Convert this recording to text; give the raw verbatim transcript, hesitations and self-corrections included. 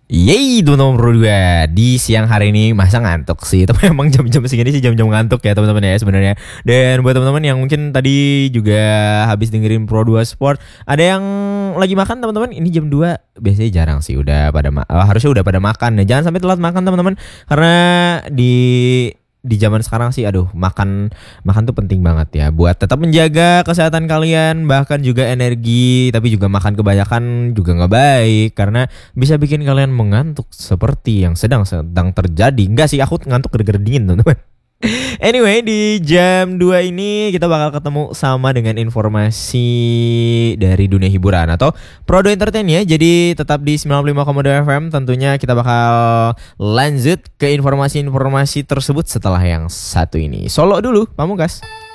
Yeay teman-teman Pro dua di siang hari ini masa ngantuk sih. Tapi emang jam-jam segini sih jam-jam ngantuk ya teman-teman ya sebenarnya. Dan buat teman-teman yang mungkin tadi juga habis dengerin Pro dua Sport, ada yang lagi makan teman-teman. Ini jam dua biasanya jarang sih udah pada ma- uh, harusnya udah pada makan. Nah, jangan sampai telat makan teman-teman, karena di di zaman sekarang sih aduh makan makan tuh penting banget ya buat tetap menjaga kesehatan kalian, bahkan juga energi. Tapi juga makan kebanyakan juga nggak baik karena bisa bikin kalian mengantuk seperti yang sedang sedang terjadi. Enggak sih, aku ngantuk gara-gara dingin teman-teman. Anyway, di jam dua ini kita bakal ketemu sama dengan informasi dari dunia hiburan atau Prodo Entertain ya. Jadi tetap di sembilan puluh lima koma dua F M. Tentunya kita bakal lanjut ke informasi-informasi tersebut setelah yang satu ini. Solo dulu, Pamungkas.